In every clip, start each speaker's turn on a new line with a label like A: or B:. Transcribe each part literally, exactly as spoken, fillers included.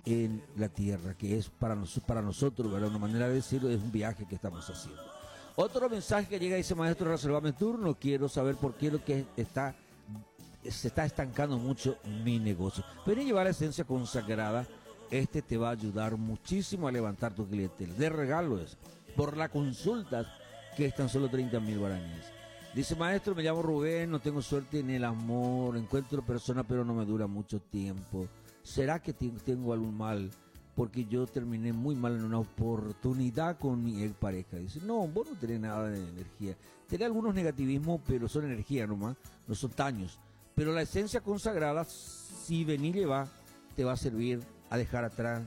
A: en la tierra, que es para, nos, para nosotros, ¿verdad? Una manera de decirlo, es un viaje que estamos haciendo. Otro mensaje que llega, dice: maestro, reservame turno, quiero saber por qué lo que está, se está estancando mucho mi negocio. Ven a llevar la esencia consagrada, este te va a ayudar muchísimo a levantar tu clientela. De regalo es, por la consulta, que es tan solo treinta mil guaraníes. Dice: maestro, me llamo Rubén, no tengo suerte en el amor, encuentro persona pero no me dura mucho tiempo. ¿Será que tengo algún mal? Porque yo terminé muy mal en una oportunidad con mi ex pareja. Dice: no, vos no tenés nada de energía. Tenés algunos negativismos, pero son energía nomás, no son daños. Pero la esencia consagrada, si venir y va, te va a servir a dejar atrás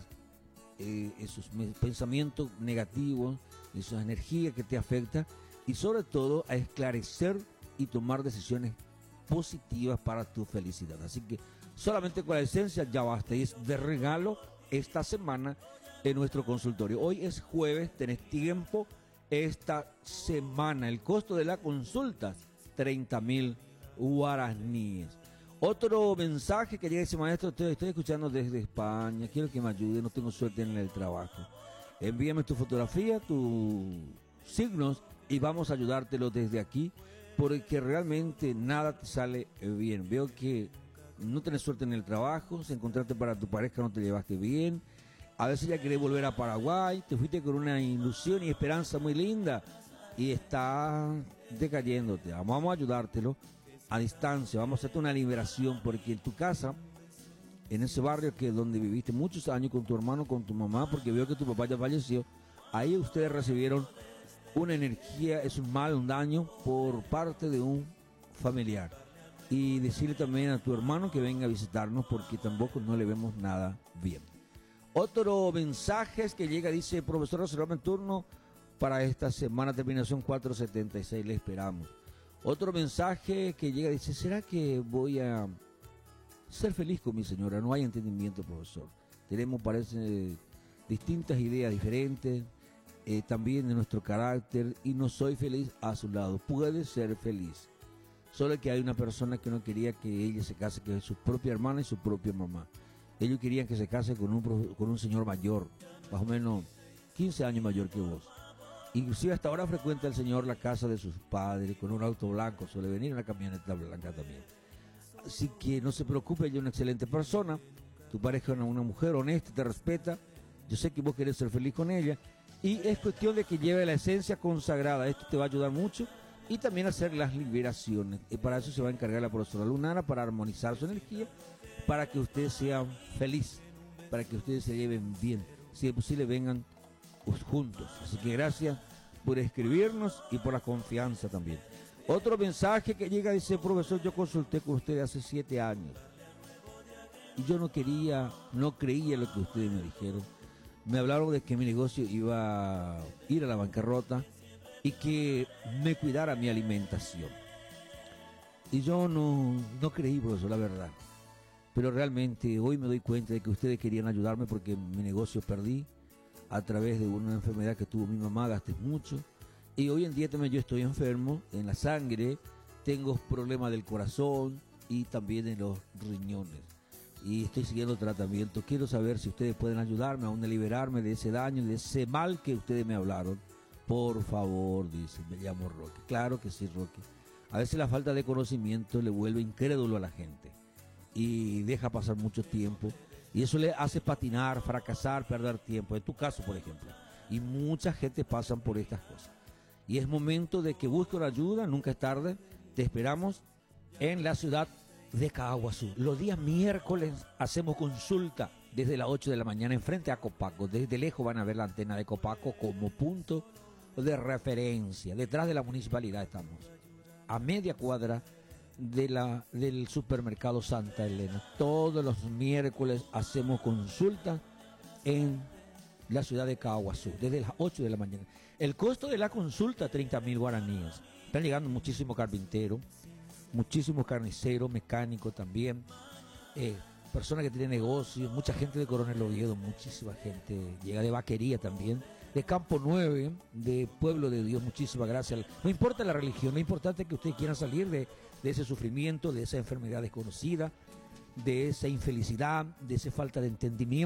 A: eh, esos pensamientos negativos, esas energías que te afectan, y sobre todo a esclarecer y tomar decisiones positivas para tu felicidad. Así que solamente con la esencia ya basta, y es de regalo esta semana en nuestro consultorio. Hoy es jueves, tenés tiempo esta semana. El costo de la consulta, treinta mil guaraníes. Otro mensaje que llega, ese maestro: estoy, estoy escuchando desde España, quiero que me ayude, no tengo suerte en el trabajo. Envíame tu fotografía, tus signos, y vamos a ayudártelo desde aquí, porque realmente nada te sale bien. Veo que no tenés suerte en el trabajo, si encontraste para tu pareja no te llevaste bien, a veces ya querés volver a Paraguay, te fuiste con una ilusión y esperanza muy linda y está decayéndote. Vamos a ayudártelo a distancia, vamos a hacerte una liberación, porque en tu casa, en ese barrio que donde viviste muchos años con tu hermano, con tu mamá, porque veo que tu papá ya falleció, ahí ustedes recibieron una energía, es un mal, un daño por parte de un familiar. Y decirle también a tu hermano que venga a visitarnos, porque tampoco no le vemos nada bien. Otro mensaje es que llega, dice: profesor, reservame el turno para esta semana, terminación cuatrocientos setenta y seis, le esperamos. Otro mensaje que llega, dice: ¿será que voy a ser feliz con mi señora? No hay entendimiento, profesor. Tenemos, parece, distintas ideas diferentes, eh, también de nuestro carácter, y no soy feliz a su lado. Puede ser feliz, solo que hay una persona que no quería que ella se case, que es su propia hermana y su propia mamá. Ellos querían que se case con un, con un señor mayor, más o menos quince años mayor que vos. Inclusive hasta ahora frecuenta el señor la casa de sus padres con un auto blanco, suele venir una camioneta blanca también. Así que no se preocupe, ella es una excelente persona, tu pareja es una, una mujer honesta, te respeta, yo sé que vos querés ser feliz con ella, y es cuestión de que lleve la esencia consagrada. Esto te va a ayudar mucho, y también hacer las liberaciones, y para eso se va a encargar la profesora Lunana, para armonizar su energía, para que ustedes sean felices, para que ustedes se lleven bien, si es posible vengan juntos. Así que gracias por escribirnos y por la confianza también. Otro mensaje que llega, dice: profesor, yo consulté con usted hace siete años y yo no quería, no creía lo que ustedes me dijeron. Me hablaron de que mi negocio iba a ir a la bancarrota y que me cuidara mi alimentación, y yo no, no creí, profesor, la verdad. Pero realmente hoy me doy cuenta de que ustedes querían ayudarme, porque mi negocio perdí a través de una enfermedad que tuvo mi mamá, gasté mucho, y hoy en día también yo estoy enfermo en la sangre, tengo problemas del corazón y también en los riñones, y estoy siguiendo tratamiento. Quiero saber si ustedes pueden ayudarme a liberarme de ese daño, de ese mal que ustedes me hablaron. Por favor, dice, me llamo Roque. Claro que sí, Roque. A veces la falta de conocimiento le vuelve incrédulo a la gente y deja pasar mucho tiempo, y eso le hace patinar, fracasar, perder tiempo. En tu caso, por ejemplo, y mucha gente pasan por estas cosas, y es momento de que busquen ayuda. Nunca es tarde. Te esperamos en la ciudad de Caaguazú. Los días miércoles hacemos consulta desde las ocho de la mañana en frente a Copaco. Desde lejos van a ver la antena de Copaco como punto de referencia. Detrás de la municipalidad estamos, a media cuadra de la, del supermercado Santa Elena. Todos los miércoles hacemos consulta en la ciudad de Caaguazú, desde las ocho de la mañana. El costo de la consulta, treinta mil guaraníes. Están llegando muchísimos carpinteros, muchísimos carniceros, mecánicos también, eh, personas que tienen negocios, mucha gente de Coronel Oviedo, muchísima gente, llega de Vaquería también, de Campo nueve, de Pueblo de Dios. Muchísimas gracias. No importa la religión, lo importante es que ustedes quieran salir de, de ese sufrimiento, de esa enfermedad desconocida, de esa infelicidad, de esa falta de entendimiento.